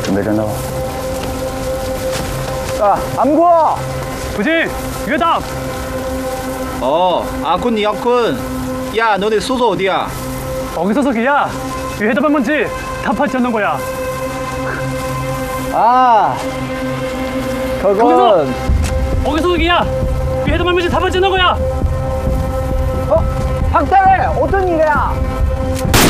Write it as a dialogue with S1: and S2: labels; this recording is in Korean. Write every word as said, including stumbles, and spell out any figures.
S1: 准备着呢吧。啊，安国，
S2: 不行，越大。
S3: 어, 아군 이학군. 야, 너네 소속 어디야?
S2: 어기 소속이야. 회담한 건지 다 파티하는 거야.
S1: 아, 그건
S2: 어기 소속이야. 회담한 건지 다 파티하는 거야.
S1: 어, 박대리 어떤 일이야?